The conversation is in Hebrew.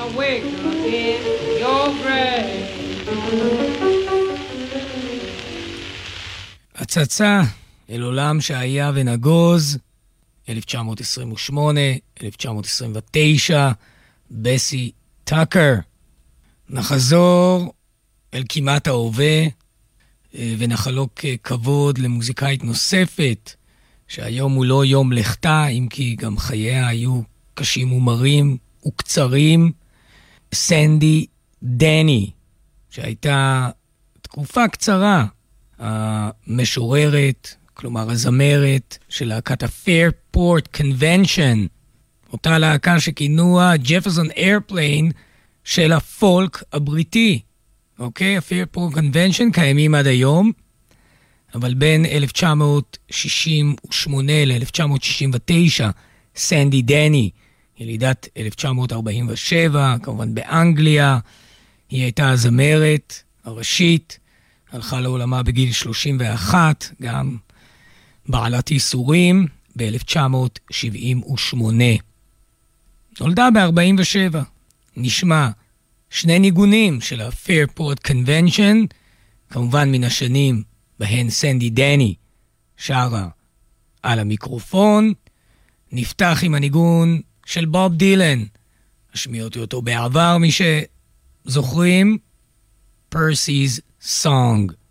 wake up in your grave. הצצה אל עולם שהיה ונגוז, 1928, 1929, בסי טאקר. נחזור אל כמעט ההווה, ונחלוק כבוד למוזיקאית נוספת, שהיום הוא לא יום לכתה, אם כי גם חייה היו קשים ומרים וקצרים, סנדי דני, שהייתה תקופה קצרה המשוררת, כלומר הזמרת של להקת ה-Fairport Convention, אותה להקה שכינוה ג'פרסון איירפליין של הפולק הבריטי. אוקיי? ה-Fairport Convention קיימים עד היום, אבל בין 1968 ל-1969, סנדי דני, ילידת 1947, כמובן באנגליה, היא הייתה הזמרת הראשית, הלכה לעולמה בגיל 31, גם בעלת ייסורים, ב-1978. נולדה ב-47. נשמע שני ניגונים של ה-Fairport Convention, כמובן מן השנים בהן סנדי דני שרה על המיקרופון. נפתח עם הניגון של בוב דילן, השמיעתי אותו בעבר מי שזוכרים, Percy's Song.